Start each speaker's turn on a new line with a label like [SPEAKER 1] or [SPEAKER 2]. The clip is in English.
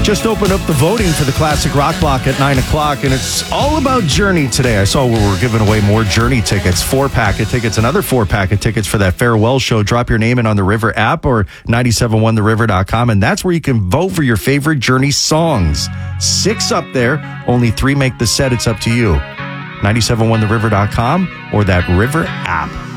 [SPEAKER 1] Just opened up the voting for the Classic Rock Block at 9 o'clock, and it's all about Journey today. I saw we were giving away more Journey tickets, 4-pack of tickets, another 4-pack of tickets for that farewell show. Drop your name in on the River app or 971theriver.com, and that's where you can vote for your favorite Journey songs. 6 up there, only 3 make the set. It's up to you. 971theriver.com or that River app.